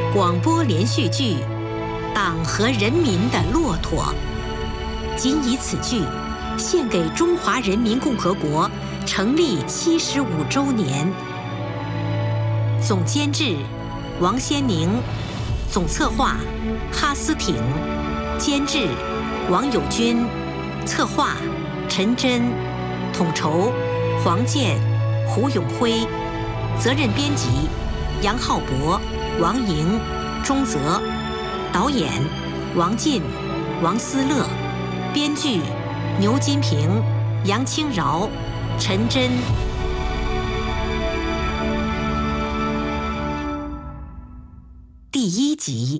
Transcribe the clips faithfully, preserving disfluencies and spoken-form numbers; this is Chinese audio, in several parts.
广播连续剧《党和人民的骆驼》，仅以此剧献给中华人民共和国成立七十五周年。总监制王先宁，总策划哈思挺，监制王友军，策划陈真，统筹黄健、胡永辉，责任编辑杨浩博、王莹、钟泽，导演王进、王思乐，编剧牛金平、杨清饶、陈真。第一集。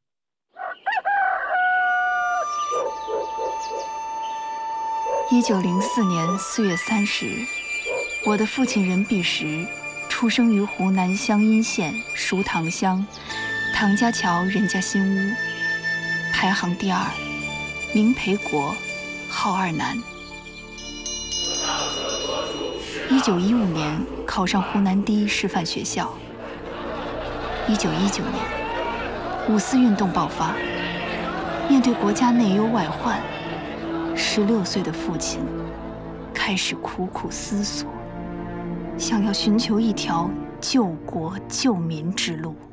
一九零四年四月三十日，我的父亲任弼时出生于湖南湘阴县舒塘乡唐家桥任家新屋，排行第二，名培国，号二南。一九一五年考上湖南第一师范学校。一九一九年，五四运动爆发，面对国家内忧外患，十六岁的父亲开始苦苦思索，想要寻求一条救国救民之路。